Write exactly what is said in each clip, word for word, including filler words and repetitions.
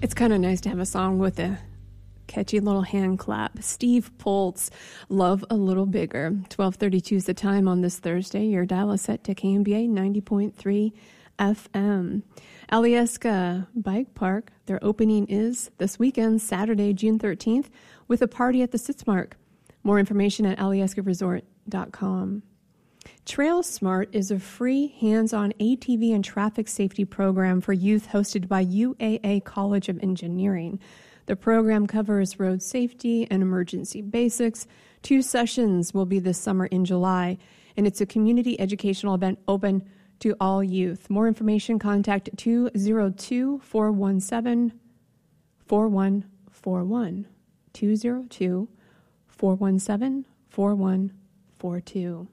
It's kind of nice to have a song with a catchy little hand clap. Steve Poltz, Love a Little Bigger. twelve thirty-two is the time on this Thursday. Your dial is set to K M B A ninety point three F M. Alyeska Bike Park, their opening is this weekend, Saturday, June thirteenth, with a party at the Sitzmark. More information at alyeska resort dot com. Trail Smart is a free hands-on A T V and traffic safety program for youth hosted by U A A College of Engineering. The program covers road safety and emergency basics. Two sessions will be this summer in July, and it's a community educational event open to all youth. More information, contact two oh two, four one seven, four one four one. two oh two, four one seven, four one four two.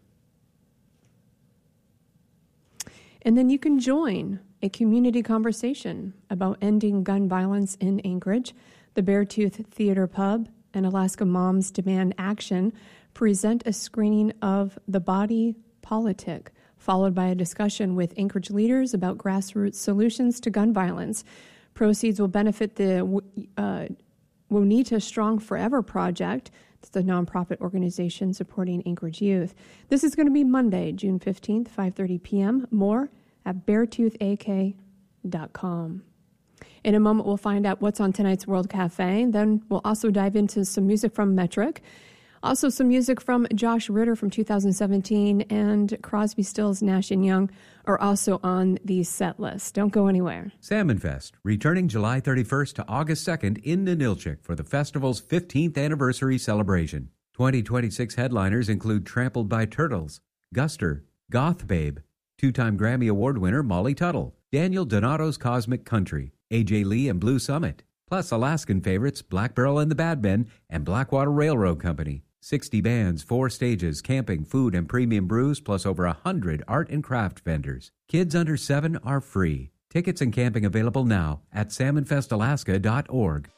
And then you can join a community conversation about ending gun violence in Anchorage. The Beartooth Theater Pub and Alaska Moms Demand Action present a screening of The Body Politic, followed by a discussion with Anchorage leaders about grassroots solutions to gun violence. Proceeds will benefit the uh, Wonita Strong Forever Project. It's the nonprofit organization supporting Anchorage youth. This is going to be Monday, June fifteenth, five thirty p.m. More at beartooth a k dot com. In a moment, we'll find out what's on tonight's World Cafe. Then we'll also dive into some music from Metric. Also some music from Josh Ritter from two thousand seventeen, and Crosby, Stills, Nash and Young are also on the set list. Don't go anywhere. Salmon Fest, returning July thirty-first to August second in Ninilchik for the festival's fifteenth anniversary celebration. twenty twenty-six headliners include Trampled by Turtles, Guster, Goth Babe, two-time Grammy Award winner Molly Tuttle, Daniel Donato's Cosmic Country, A J Lee and Blue Summit, plus Alaskan favorites Black Barrel and the Bad Men and Blackwater Railroad Company. sixty bands, four stages, camping, food, and premium brews, plus over one hundred art and craft vendors. Kids under seven are free. Tickets and camping available now at salmon fest alaska dot org.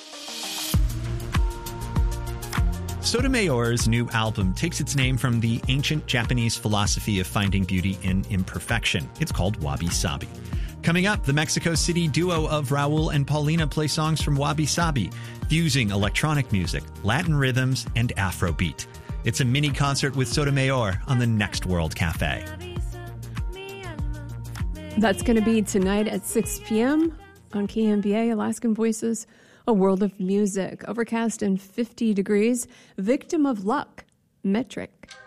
Sotomayor's new album takes its name from the ancient Japanese philosophy of finding beauty in imperfection. It's called Wabi Sabi. Coming up, the Mexico City duo of Raul and Paulina play songs from Wabi Sabi, fusing electronic music, Latin rhythms, and Afrobeat. It's a mini concert with Sotomayor on the next World Cafe. That's going to be tonight at six p.m. on K M B A, Alaskan Voices, A World of Music. Overcast and fifty degrees. Victim of Luck, Metric.